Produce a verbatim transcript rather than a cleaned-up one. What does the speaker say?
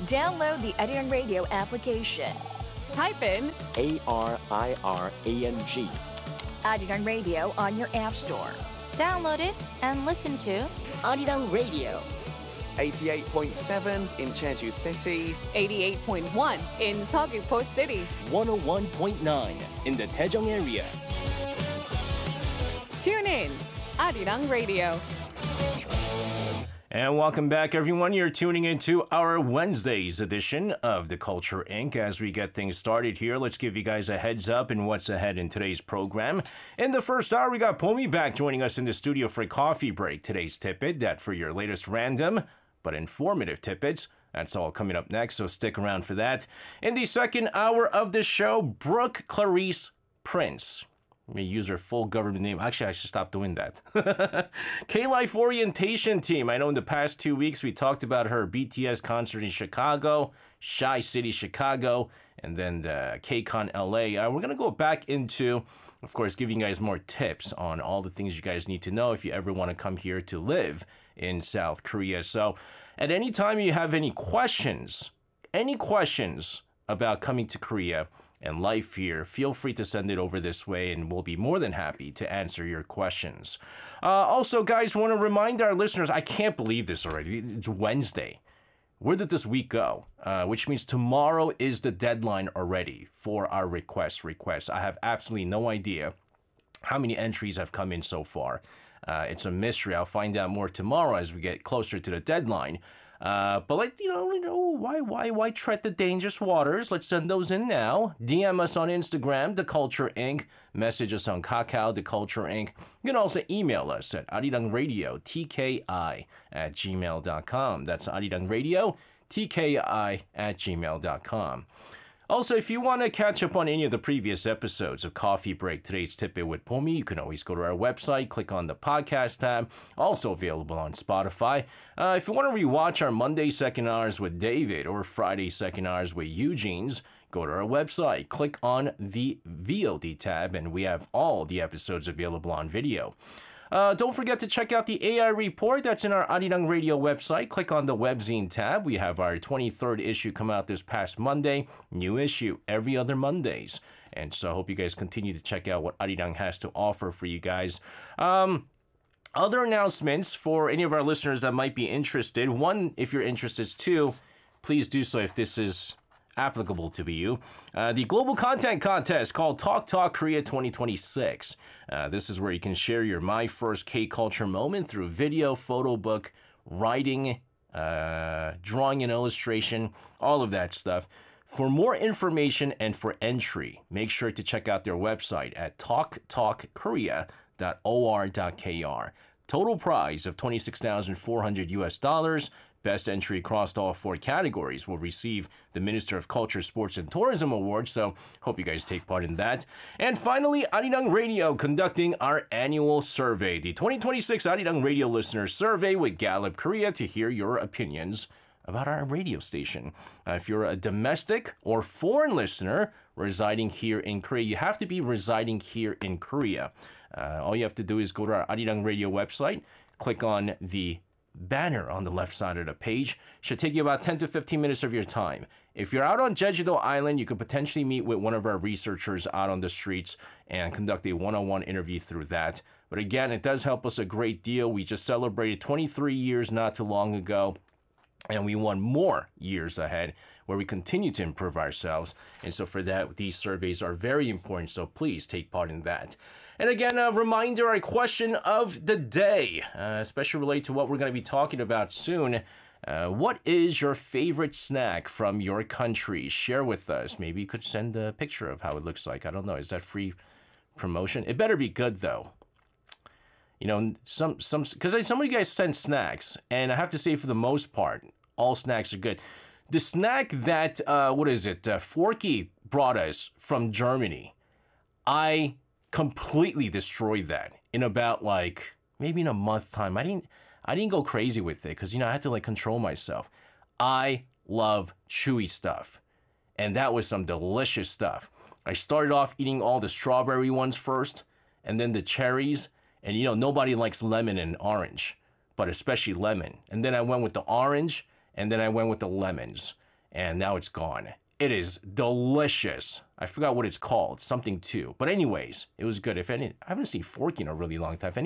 Download the Arirang Radio application. Type in A R I R A N G. Arirang Radio on your app store. Download it and listen to Arirang Radio. eighty-eight point seven in Jeju City. eighty-eight point one in Seogwipo City. one oh one point nine in the Daejeong area. Tune in, Arirang Radio. And welcome back, everyone. You're tuning into our Wednesday's edition of The Culture Incorporated. As we get things started here, let's give you guys a heads up in what's ahead in today's program. In the first hour, we got Pomi back joining us in the studio for a coffee break. Today's tidbit, that for your latest random but informative tidbits. That's all coming up next, so stick around for that. In the second hour of the show, Brooke Clarice Prince. Let me use her full government name. Actually, I should stop doing that. K-Life Orientation Team. I know in the past two weeks we talked about her B T S concert in Chicago, Shy City, Chicago, and then the K-Con L A. Uh, we're going to go back into, of course, giving you guys more tips on all the things you guys need to know if you ever want to come here to live in South Korea. So at any time you have any questions, any questions about coming to Korea and life here, feel free to send it over this way and we'll be more than happy to answer your questions. Uh, also, guys, want to remind our listeners, I can't believe this already. It's Wednesday. Where did this week go? Uh, which means tomorrow is the deadline already for our request requests. I have absolutely no idea how many entries have come in so far. Uh, it's a mystery. I'll find out more tomorrow as we get closer to the deadline. Uh, but like, you know, you know, why, why, why tread the dangerous waters? Let's send those in now. D M us on Instagram, The Culture Incorporated. Message us on Kakao, The Culture Incorporated. You can also email us at arirangradio, T K I, at gmail dot com. That's arirangradio, T K I, at gmail dot com. Also, if you want to catch up on any of the previous episodes of Coffee Break, Today's Tidbit with Pomi, you can always go to our website, click on the podcast tab, also available on Spotify. Uh, if you want to rewatch our Monday Second Hours with David or Friday Second Hours with Eugene's, go to our website, click on the V O D tab, and we have all the episodes available on video. Uh, don't forget to check out the A I report that's in our Arirang Radio website. Click on the webzine tab. We have our twenty-third issue come out this past Monday. New issue every other Mondays. And so I hope you guys continue to check out what Arirang has to offer for you guys. Um, other announcements for any of our listeners that might be interested. One, if you're interested. Two, please do so if this is applicable to you. Uh, the global content contest called Talk Talk Korea twenty twenty-six. Uh, this is where you can share your My First K-Culture moment through video, photo book, writing, uh, drawing and illustration, all of that stuff. For more information and for entry, make sure to check out their website at talk talk korea dot o r dot k r. Total prize of twenty-six thousand four hundred U S dollars. Best entry across all four categories will receive the Minister of Culture, Sports, and Tourism Award, so hope you guys take part in that. And finally, Arirang Radio conducting our annual survey, the twenty twenty-six Arirang Radio Listeners Survey with Gallup Korea to hear your opinions about our radio station. Uh, if you're a domestic or foreign listener residing here in Korea, you have to be residing here in Korea. Uh, all you have to do is go to our Arirang Radio website, click on the banner on the left side of the page. Should take you about ten to fifteen minutes of your time. If you're out on Jeju-do Island, you could potentially meet with one of our researchers out on the streets and conduct a one-on-one interview through that. But again, it does help us a great deal. We just celebrated twenty-three years not too long ago, and we want more years ahead where we continue to improve ourselves. And so for that, these surveys are very important, so please take part in that. And again, a reminder, our question of the day, uh, especially related to what we're going to be talking about soon. Uh, what is your favorite snack from your country? Share with us. Maybe you could send a picture of how it looks like. I don't know. Is that free promotion? It better be good, though. You know, some, some, because some of you guys send snacks, and I have to say, for the most part, all snacks are good. The snack that, uh, what is it, uh, Forky brought us from Germany, I completely destroyed that in about like maybe in a month time. I didn't I didn't go crazy with it because, you know, I had to like control myself. I love chewy stuff, and that was some delicious stuff. I started off eating all the strawberry ones first, and then the cherries, and you know, nobody likes lemon and orange, but especially lemon. And then I went with the orange, and then I went with the lemons. and now it's gone. It is delicious. I forgot what it's called, something too. But anyways, it was good. If any, I haven't seen Forky in a really long time. If any